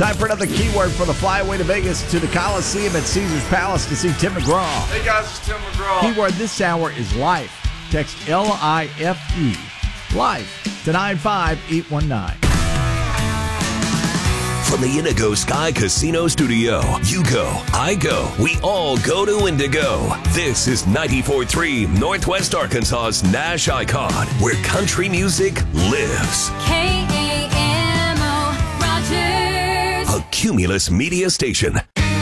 Time for another keyword for the flyaway to Vegas to the Coliseum at Caesars Palace to see Tim McGraw. Hey guys, it's Tim McGraw. Keyword this hour is life. Text L-I-F-E. Life to 95819. From the Indigo Sky Casino Studio, you go, I go, we all go to Indigo. This is 94.3 Northwest Arkansas's Nash Icon, where country music lives. KAMO Rogers. A Cumulus media station.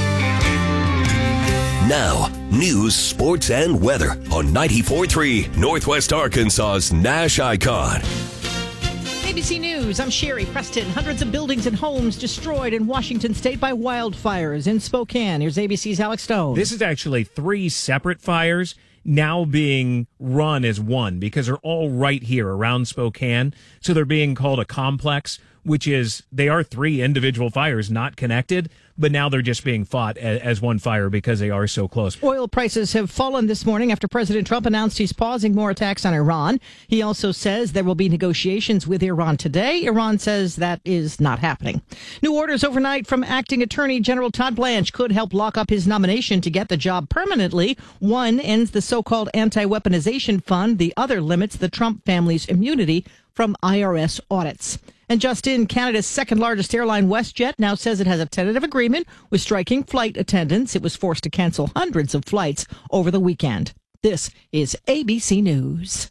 Now, news, sports, and weather on 94.3 Northwest Arkansas's Nash Icon. ABC News, I'm Sherry Preston. Hundreds of buildings and homes destroyed in Washington state by wildfires in Spokane. Here's ABC's Alex Stone. This is actually 3 separate fires now being run as one because they're all right here around Spokane. So they're being called a complex, which is they are 3 individual fires not connected, but now they're just being fought as one fire because they are so close. Oil prices have fallen this morning after President Trump announced he's pausing more attacks on Iran. He also says there will be negotiations with Iran today. Iran says that is not happening. New orders overnight from Acting Attorney General Todd Blanche could help lock up his nomination to get the job permanently. One ends the so-called anti-weaponization fund. The other limits the Trump family's immunity from IRS audits. And just in, Canada's second largest airline, WestJet, now says it has a tentative agreement with striking flight attendants. It was forced to cancel hundreds of flights over the weekend. This is ABC News.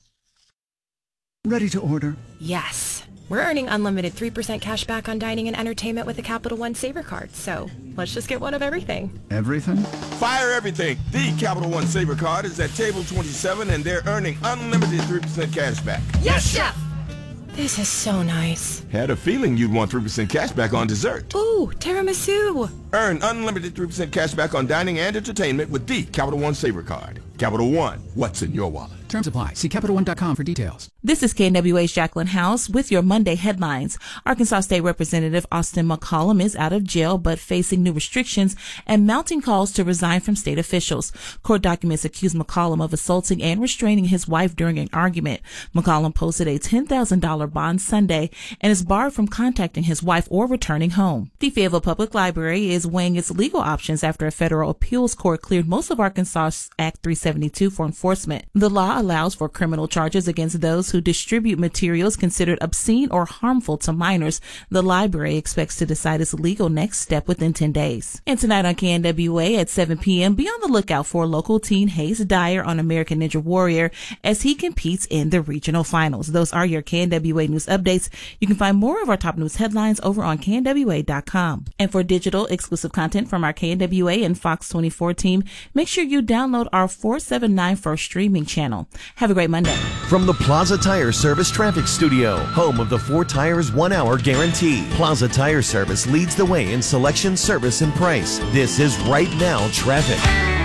Ready to order? Yes. We're earning unlimited 3% cash back on dining and entertainment with the Capital One Saver Card. So let's just get one of everything. Everything? Fire everything. The Capital One Saver Card is at table 27 and they're earning unlimited 3% cash back. Yes, Chef! This is so nice. Had a feeling you'd want 3% cash back on dessert. Ooh, tiramisu. Earn unlimited 3% cash back on dining and entertainment with the Capital One Saver Card. Capital One, what's in your wallet? Terms apply. See CapitalOne.com for details. This is KNWA's Jacqueline House with your Monday headlines. Arkansas State Representative Austin McCollum is out of jail but facing new restrictions and mounting calls to resign from state officials. Court documents accuse McCollum of assaulting and restraining his wife during an argument. McCollum posted a $10,000 bond Sunday and is barred from contacting his wife or returning home. The Fayetteville Public Library is weighing its legal options after a federal appeals court cleared most of Arkansas Act 372 for enforcement. The law allows for criminal charges against those who distribute materials considered obscene or harmful to minors. The library expects to decide its legal next step within 10 days. And tonight on KNWA at 7 p.m., be on the lookout for local teen Hayes Dyer on American Ninja Warrior as he competes in the regional finals. Those are your KNWA news updates. You can find more of our top news headlines over on KNWA.com. And for digital exclusive content from our KNWA and Fox 24 team, make sure you download our 479 First streaming channel. Have a great Monday. From the Plaza Tire Service Traffic Studio, home of the 4 Tires 1 Hour Guarantee. Plaza Tire Service leads the way in selection, service, and price. This is Right Now Traffic.